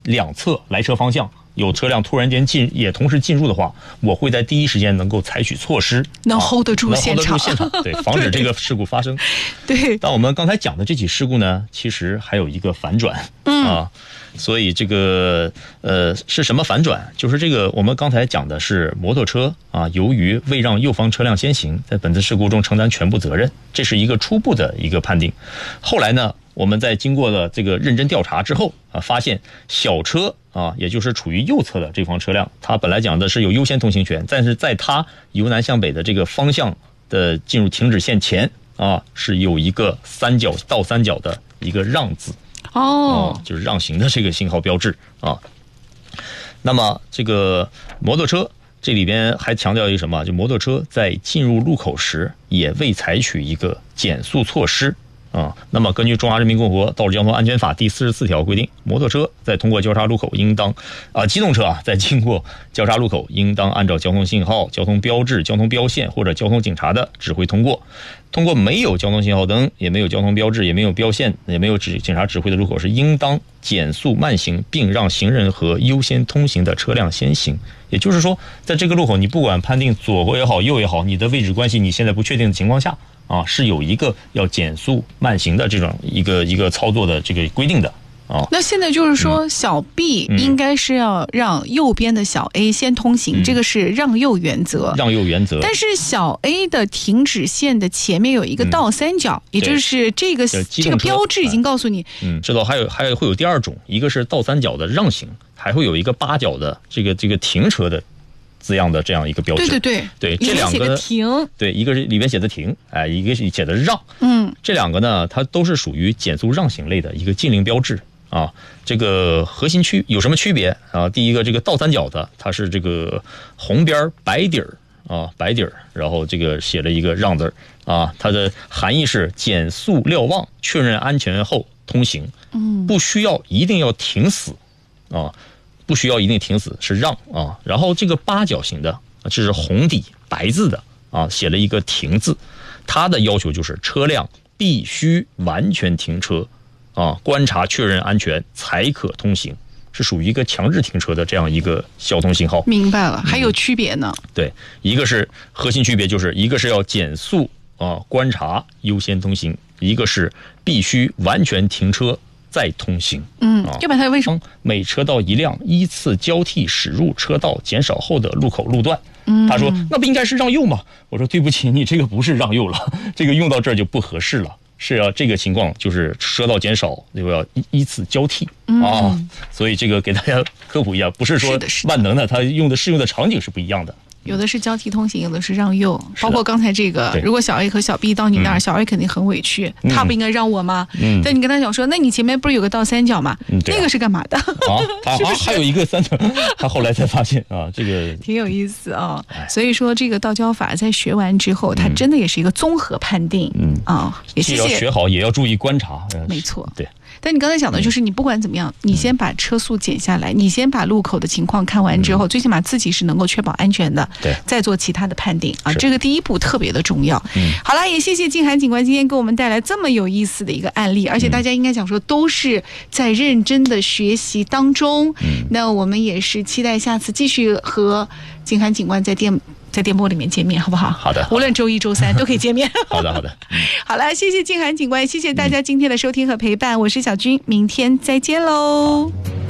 两侧来车方向有车辆突然间也同时进入的话，我会在第一时间能够采取措施， 能 hold 得住现场， 对，防止这个事故发生。 对。 但我们刚才讲的这起事故呢，其实还有一个反转，所以这个是什么反转？就是这个我们刚才讲的是摩托车由于未让右方车辆先行，在本次事故中承担全部责任，这是一个初步的一个判定。后来呢，我们在经过了这个认真调查之后发现小车也就是处于右侧的这方车辆，它本来讲的是有优先通行权，但是在它由南向北的这个方向的进入停止线前是有一个倒三角的一个让字。就是让行的这个信号标志那么这个摩托车这里边还强调一个什么？就摩托车在进入路口时也未采取一个减速措施那么根据《中华人民共和国道路交通安全法》第44条规定，摩托车在通过交叉路口应当机动车在经过交叉路口应当按照交通信号、交通标志、交通标线或者交通警察的指挥通过。通过没有交通信号灯、也没有交通标志、也没有标线、也没有警察指挥的路口是应当减速慢行，并让行人和优先通行的车辆先行。也就是说，在这个路口你不管判定左也好右也好，你的位置关系你现在不确定的情况下是有一个要减速慢行的这种一个操作的这个规定的那现在就是说小 B 应该是要让右边的小 A 先通行，这个是让右原则。但是小 A 的停止线的前面有一个倒三角，也就是这个标志已经告诉你。 知道还会有第二种，一个是倒三角的让行，还会有一个八角的这个停车的字样的这样一个标志。对，这两个停， 对，一个是里面写的停，一个是写的让。这两个呢，它都是属于减速让行类的一个禁令标志。这个核心区有什么区别第一个，这个倒三角的它是这个红边白底儿然后这个写了一个让字它的含义是减速瞭望，确认安全后通行，不需要一定要停死不需要一定停死是让然后这个八角形的这是红底白字的写了一个停字，它的要求就是车辆必须完全停车观察确认安全才可通行，是属于一个强制停车的这样一个交通信号。 明白了，还有区别呢？ 对，一个是核心区别，就是一个是要减速观察优先通行，一个是必须完全停车再通行。 要不然它为什么每车道一辆依次交替驶入车道减少后的路口路段？他说那不应该是让右吗？我说对不起，你这个不是让右了，这个用到这儿就不合适了。是这个情况就是车道减少就要依次交替所以这个给大家科普一下，不是说万能的，它适用的场景是不一样的。 有的是交替通行，有的是让右，包括刚才这个，如果小 A 和小 B 到你那儿，小 A 肯定很委屈，他不应该让我吗？但你跟他讲说，那你前面不是有个倒三角吗？那个是干嘛的？ 还有一个三角，他后来才发现这个挺有意思所以说这个道交法在学完之后，它真的也是一个综合判定也谢谢。 要学好，也要注意观察。 没错， 对。 但你刚才讲的就是你不管怎么样，你先把车速减下来，你先把路口的情况看完之后，最起码自己是能够确保安全的， 对， 再做其他的判定这个第一步特别的重要。好了，也谢谢静涵警官今天给我们带来这么有意思的一个案例，而且大家应该讲说都是在认真的学习当中。那我们也是期待下次继续和静涵警官在电波里面见面，好不好？ 好的， 无论周一周三都可以见面。 好的好了，谢谢静涵警官，谢谢大家今天的收听和陪伴，我是小军，明天再见喽。